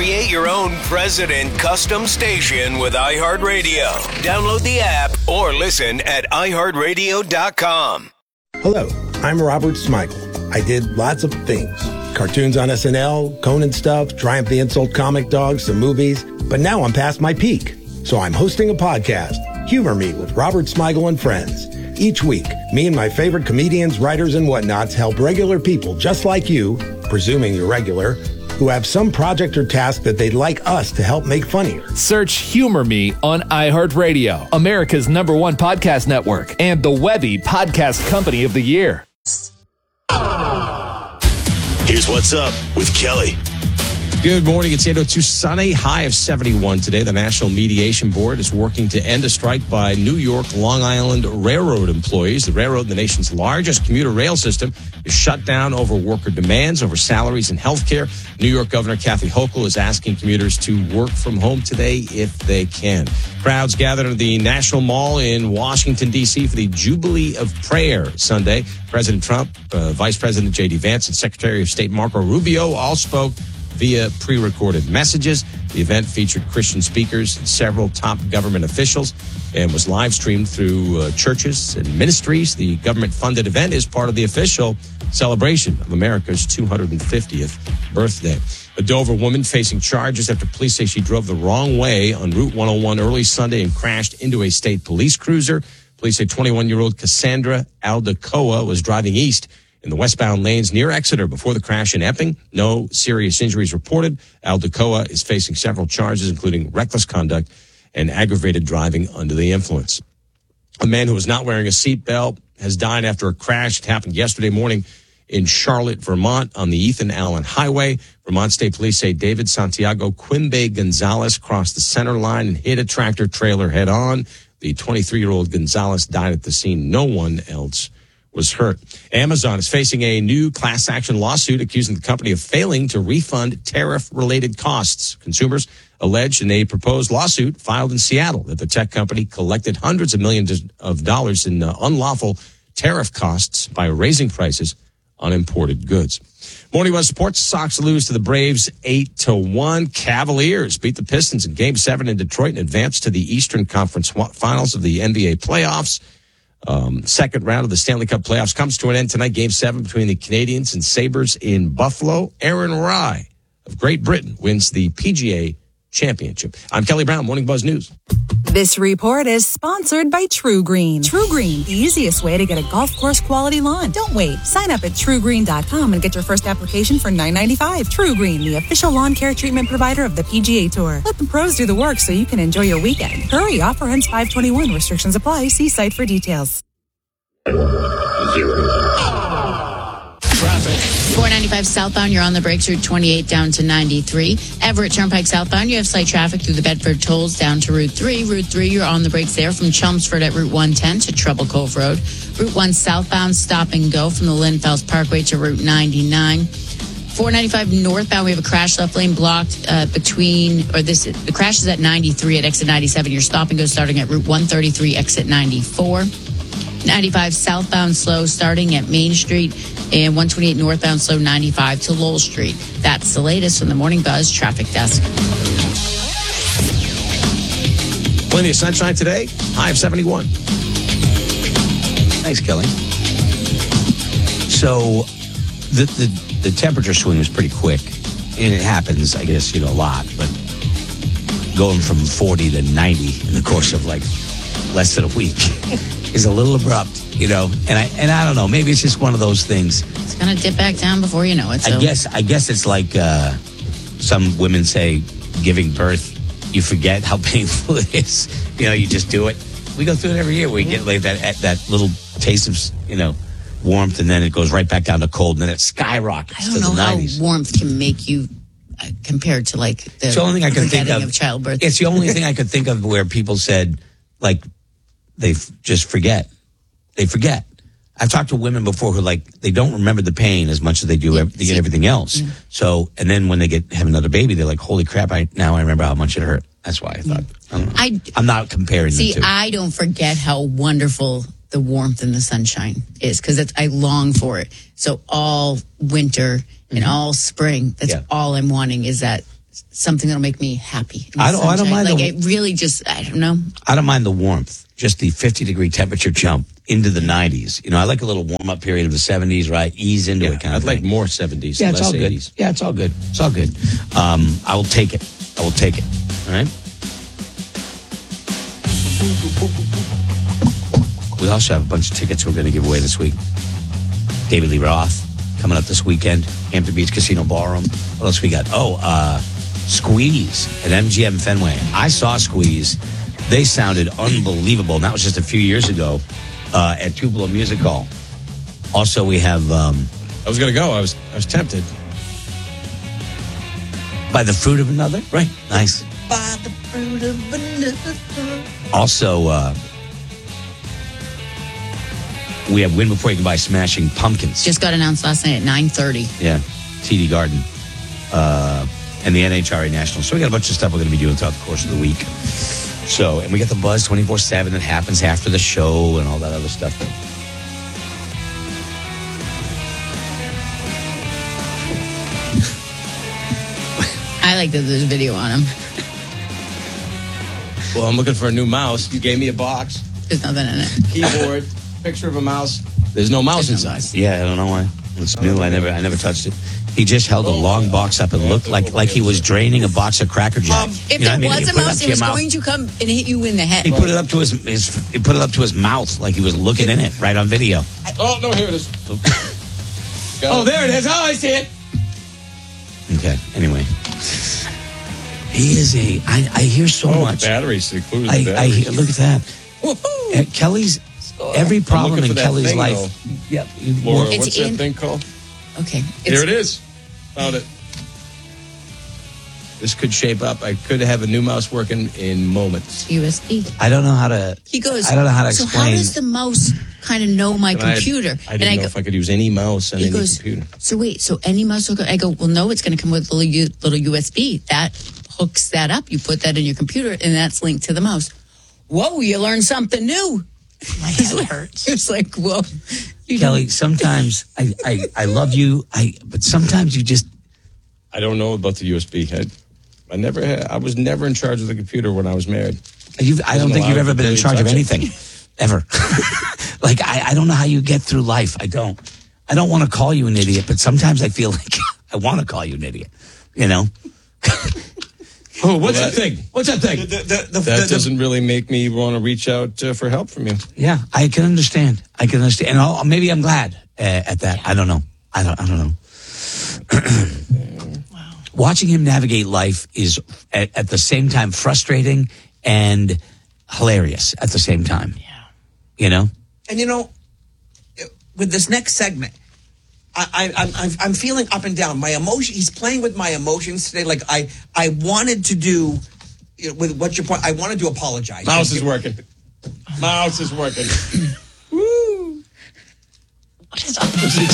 Create your own president custom station with iHeartRadio. Download the app or listen at iHeartRadio.com. Hello, I'm Robert Smigel. I did lots of things. Cartoons on SNL, Conan stuff, Triumph the Insult comic dogs, some movies. But now I'm past my peak. So I'm hosting a podcast, Humor Me with Robert Smigel and Friends. Each week, me and my favorite comedians, writers, and whatnots help regular people just like you, presuming you're regular, who have some project or task that they'd like us to help make funnier. Search Humor Me on iHeartRadio, America's #1 podcast network, and the Webby Podcast Company of the Year. Here's what's up with Kelly. Good morning. It's 8:02 sunny, high of 71 today. The National Mediation Board is working to end a strike by New York Long Island Railroad employees. The railroad, the nation's largest commuter rail system, is shut down over worker demands, over salaries and health care. New York Governor Kathy Hochul is asking commuters to work from home today if they can. Crowds gathered at the National Mall in Washington, D.C. for the Jubilee of Prayer Sunday. President Trump, Vice President J.D. Vance, and Secretary of State Marco Rubio all spoke via pre-recorded messages. The event featured Christian speakers and several top government officials and was live streamed through churches and ministries. The government-funded event is part of the official celebration of America's 250th birthday. A Dover woman facing charges after police say she drove the wrong way on Route 101 early Sunday and crashed into a state police cruiser. Police say 21-year-old Cassandra Aldecoa was driving east in the westbound lanes near Exeter before the crash in Epping. No serious injuries reported. Aldecoa is facing several charges, including reckless conduct and aggravated driving under the influence. A man who was not wearing a seatbelt has died after a crash. It happened yesterday morning in Charlotte, Vermont, on the Ethan Allen Highway. Vermont State Police say David Santiago Quimbe Gonzalez crossed the center line and hit a tractor trailer head on. The 23-year-old Gonzalez died at the scene. No one else was hurt. Amazon is facing a new class action lawsuit accusing the company of failing to refund tariff-related costs. Consumers alleged in a proposed lawsuit filed in Seattle that the tech company collected hundreds of millions of dollars in unlawful tariff costs by raising prices on imported goods. Morning West Sports. Sox lose to the Braves 8-1. Cavaliers beat the Pistons in Game 7 in Detroit and advance to the Eastern Conference Finals of the NBA playoffs. Second round of the Stanley Cup playoffs comes to an end tonight. Game 7 between the Canadiens and Sabres in Buffalo. Aaron Rye of Great Britain wins the PGA Championship. I'm Kelly Brown, Morning Buzz News. This report is sponsored by True Green. True Green, the easiest way to get a golf course quality lawn. Don't wait. Sign up at TrueGreen.com and get your first application for $9.95. True Green, the official lawn care treatment provider of the PGA Tour. Let the pros do the work so you can enjoy your weekend. Hurry, offer ends 5/21. Restrictions apply. See site for details. Traffic. 495 southbound, you're on the brakes. Route 28 down to 93. Everett Turnpike southbound, you have slight traffic through the Bedford tolls down to Route 3. Route 3, you're on the brakes there from Chelmsford at Route 110 to Treble Cove Road. Route 1 southbound, stop and go from the Lynn Fells Parkway to Route 99. 495 northbound, we have a crash left lane blocked the crash is at 93 at exit 97. Your stop and go starting at Route 133, exit 94. 95 southbound slow starting at Main Street, and 128 northbound slow 95 to Lowell Street. That's the latest from the Morning Buzz Traffic Desk. Plenty of sunshine today, high of 71. Thanks, Kelly. So the temperature swing was pretty quick, and it happens, I guess, a lot, but going from 40 to 90 in the course of like less than a week is a little abrupt, and I don't know, maybe it's just one of those things. It's going to dip back down before you know it. So. I guess it's like some women say, giving birth, you forget how painful it is. You just do it. We go through it every year. We get like that little taste of, warmth, and then it goes right back down to cold, and then it skyrockets to the 90s. I don't know how warmth can make you compared to like the only thing I can think of childbirth. It's the only thing I could think of where people said, like, they just forget. They forget. I've talked to women before who they don't remember the pain as much as they do everything else. Mm. So, and then when they have another baby, they're like, holy crap, now I remember how much it hurt. That's why I thought. I'm not comparing the two. I don't forget how wonderful the warmth and the sunshine is, because I long for it. So all winter and all spring, that's all I'm wanting is that something that'll make me happy. I don't mind Like, it really just, I don't know. I don't mind the warmth, just the 50-degree temperature jump into the 90s. You know, I like a little warm-up period of the 70s, right? Ease into it kind of I'd like thing. more 70s, Yeah, it's less all good. 80s. Yeah, it's all good. It's all good. I will take it. All right? We also have a bunch of tickets we're going to give away this week. David Lee Roth coming up this weekend. Hampton Beach Casino Ballroom. What else we got? Squeeze at MGM Fenway. I saw Squeeze. They sounded unbelievable. And that was just a few years ago at Tupelo Music Hall. Also, we have... I was going to go. I was tempted. By the Fruit of Another? Right. Nice. By the fruit of another. Also, we have Win Before You Can Buy Smashing Pumpkins. Just got announced last night at 9:30. Yeah. TD Garden. And the NHRA Nationals. So we got a bunch of stuff we're going to be doing throughout the course of the week. So, and we got the buzz 24/7 that happens after the show and all that other stuff. I like that there's a video on him. Well, I'm looking for a new mouse. You gave me a box, There's nothing in it. keyboard, picture of a mouse. There's no mouse inside. Yeah, I don't know why. It's new. I never touched it. He just held a long box up and looked like he was draining a box of Cracker Jack. If there was a mouse, it was going to come and hit you in the head. He put it up to his mouth like he was looking in it right on video. Oh, no, here it is. Oh, there it is. Oh, I see it. Okay. Anyway, he is I hear so much. Batteries. Included the I batteries. hear, look at that. Kelly's every problem looking in for that Kelly's thing, life. Yep. Laura, It's what's that thing called? Okay. Here it is. Found it. This could shape up. I could have a new mouse working in moments. USB. I don't know how to. He goes, I don't know how to so explain. how does the mouse kind of know my computer? I didn't know if I could use any mouse on he any goes, computer. so wait, so any mouse will go? I go, well, no, it's going to come with a little USB. That hooks that up. You put that in your computer, and that's linked to the mouse. Whoa, you learned something new. My head hurts. It's like, whoa. Kelly, sometimes I love you, but sometimes you just. I don't know about the USB head. I was never in charge of the computer when I was married. I don't think you've ever been in charge of anything, ever. Like I don't know how you get through life. I don't want to call you an idiot, but sometimes I feel like I want to call you an idiot. You know. Oh, what's that thing? What's that thing? That doesn't really make me want to reach out for help from you. Yeah, I can understand. And maybe I'm glad at that. I don't know. I don't know. Wow. Watching him navigate life is at the same time frustrating and hilarious at the same time. Yeah. You know? And you know, with this next segment, I'm feeling up and down. My emotion. He's playing with my emotions today. Like I wanted to do. With what's your point? I wanted to apologize. Mouse is working. Mouse is working. Woo! What is up?